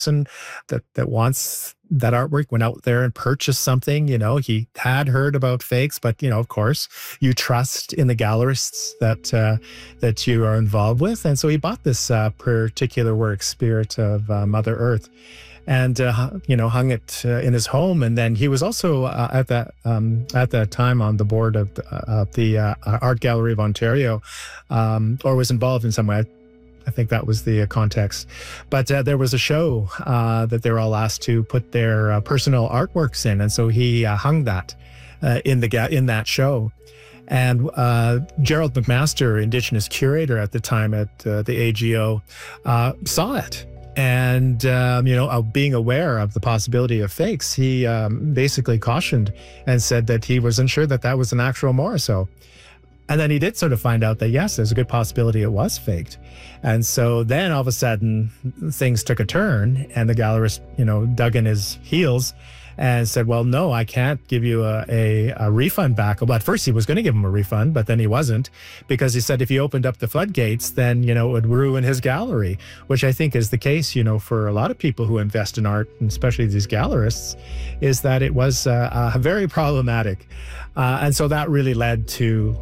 person that wants that artwork went out there and purchased something. He had heard about fakes, but of course, you trust in the gallerists that you are involved with, and so he bought this particular work, Spirit of Mother Earth, and hung it in his home. And then he was also at that time on the board of the Art Gallery of Ontario, or was involved in some way. I think that was the context. But there was a show that they were all asked to put their personal artworks in, and so he hung that in that show. And Gerald McMaster, Indigenous curator at the time at the AGO, saw it. And, being aware of the possibility of fakes, he basically cautioned and said that he wasn't sure that was an actual Morisot. And then he did sort of find out that, yes, there's a good possibility it was faked. And so then all of a sudden things took a turn, and the gallerist, dug in his heels and said, well, no, I can't give you a refund back. Well, at first he was going to give him a refund, but then he wasn't, because he said if he opened up the floodgates, then, it would ruin his gallery, which I think is the case, for a lot of people who invest in art, and especially these gallerists, is that it was very problematic. And so that really led to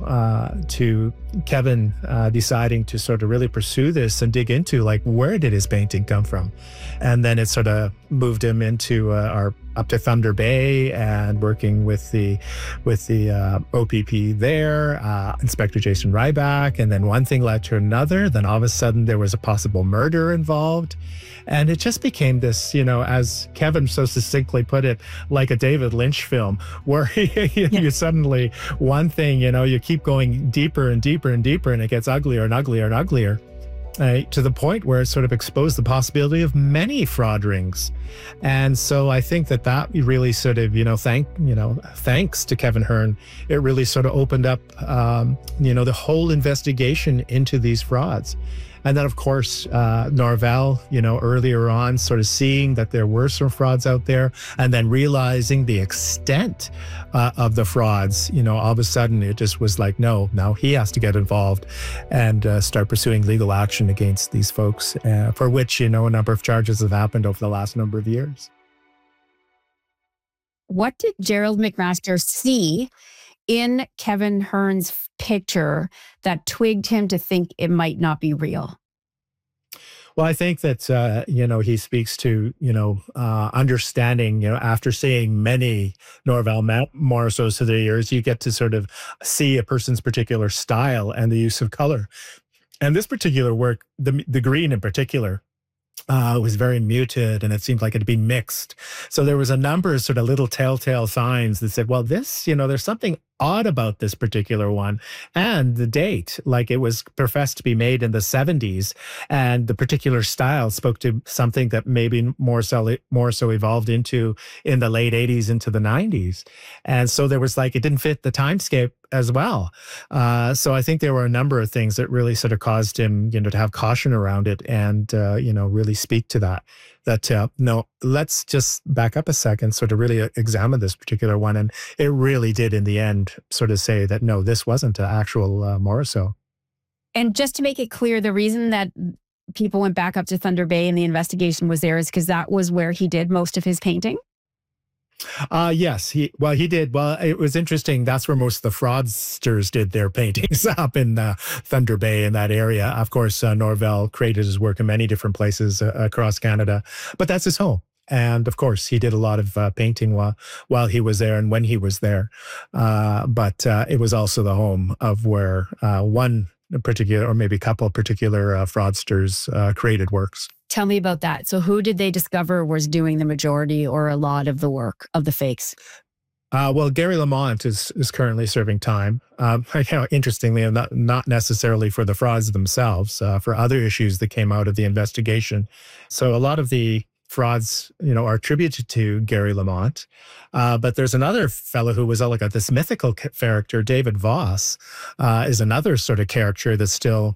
Kevin deciding to sort of really pursue this and dig into, like, where did his painting come from? And then it sort of moved him into up to Thunder Bay and working with the OPP there, Inspector Jason Ryback. And then one thing led to another. Then all of a sudden there was a possible murder involved. And it just became this, as Kevin so succinctly put it, like a David Lynch film, where you suddenly, one thing, you keep going deeper and deeper and deeper, and it gets uglier and uglier and uglier. To the point where it sort of exposed the possibility of many fraud rings. And so I think that really sort of, thanks to Kevin Hearne, it really sort of opened up, the whole investigation into these frauds. And then, of course, Norvell, earlier on, sort of seeing that there were some frauds out there, and then realizing the extent of the frauds, all of a sudden it just was like, no, now he has to get involved and start pursuing legal action against these folks, for which, a number of charges have happened over the last number of years. What did Gerald McMaster see in Kevin Hearne's picture that twigged him to think it might not be real? Well, I think that, he speaks to, understanding, after seeing many Norvell Morisots through the years, you get to sort of see a person's particular style and the use of color. And this particular work, the green in particular, was very muted, and it seemed like it had been mixed. So there was a number of sort of little telltale signs that said, well, this, there's something odd about this particular one. And the date, like, it was professed to be made in the 70s, and the particular style spoke to something that maybe more so evolved into in the late 80s into the 90s. And so there was, like, it didn't fit the timescape as well. So I think there were a number of things that really sort of caused him, to have caution around it and, really speak to that. No, let's just back up a second, sort of really examine this particular one. And it really did, in the end, sort of say that, no, this wasn't an actual Morisot. And just to make it clear, the reason that people went back up to Thunder Bay and the investigation was there is because that was where he did most of his painting? Yes, he did. Well, it was interesting. That's where most of the fraudsters did their paintings, up in Thunder Bay, in that area. Of course, Norvell created his work in many different places across Canada, but that's his home. And of course, he did a lot of painting while he was there and when he was there. But it was also the home of where one particular, or maybe a couple particular fraudsters created works. Tell me about that. So who did they discover was doing the majority or a lot of the work of the fakes? Well, Gary Lamont is currently serving time. Interestingly, not necessarily for the frauds themselves, for other issues that came out of the investigation. So a lot of the frauds, are attributed to Gary Lamont. But there's another fellow who was like this mythical character, David Voss, is another sort of character that's still,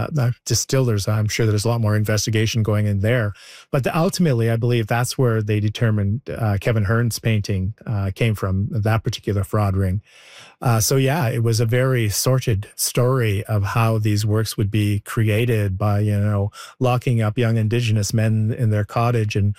I'm sure there's a lot more investigation going in there. But ultimately, I believe that's where they determined Kevin Hearne's painting came from, that particular fraud ring. So yeah, it was a very sorted story of how these works would be created by, locking up young Indigenous men in their cottage and